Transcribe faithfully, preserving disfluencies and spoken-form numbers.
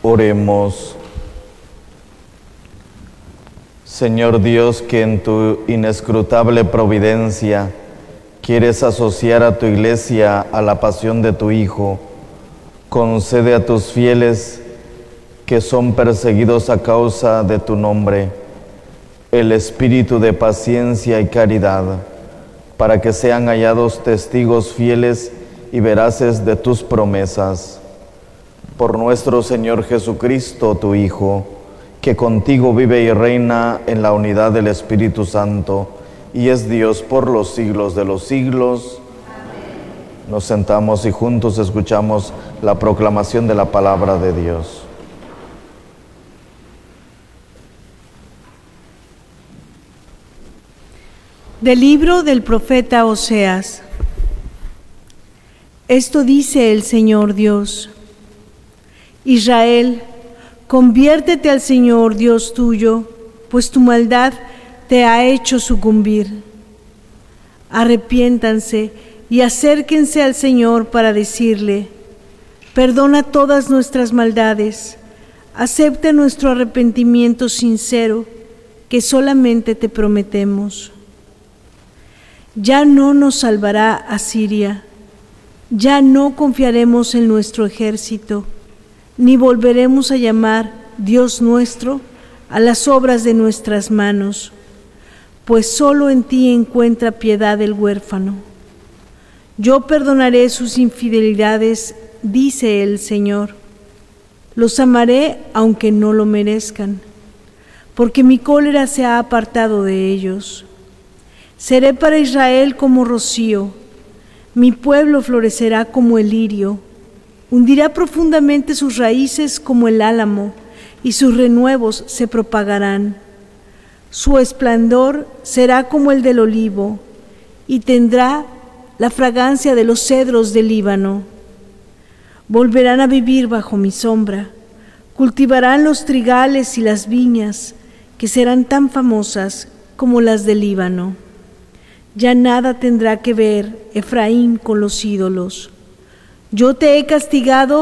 Oremos. Señor Dios, que en tu inescrutable providencia quieres asociar a tu Iglesia a la pasión de tu Hijo, concede a tus fieles que son perseguidos a causa de tu nombre el espíritu de paciencia y caridad, para que sean hallados testigos fieles y veraces de tus promesas. Por nuestro Señor Jesucristo, tu Hijo, que contigo vive y reina en la unidad del Espíritu Santo, y es Dios por los siglos de los siglos. Amén. Nos sentamos y juntos escuchamos la proclamación de la palabra de Dios. Del libro del profeta Oseas. Esto dice el Señor Dios: Israel, conviértete al Señor Dios tuyo, pues tu maldad te ha hecho sucumbir. Arrepiéntanse y acérquense al Señor para decirle: perdona todas nuestras maldades, acepta nuestro arrepentimiento sincero, que solamente te prometemos. Ya no nos salvará Asiria, ya no confiaremos en nuestro ejército, ni volveremos a llamar Dios nuestro a las obras de nuestras manos, pues solo en ti encuentra piedad el huérfano. Yo perdonaré sus infidelidades, dice el Señor. Los amaré aunque no lo merezcan, porque mi cólera se ha apartado de ellos. Seré para Israel como rocío, mi pueblo florecerá como el lirio, hundirá profundamente sus raíces como el álamo, y sus renuevos se propagarán. Su esplendor será como el del olivo, y tendrá la fragancia de los cedros del Líbano. Volverán a vivir bajo mi sombra, cultivarán los trigales y las viñas, que serán tan famosas como las del Líbano. Ya nada tendrá que ver Efraín con los ídolos. Yo te he castigado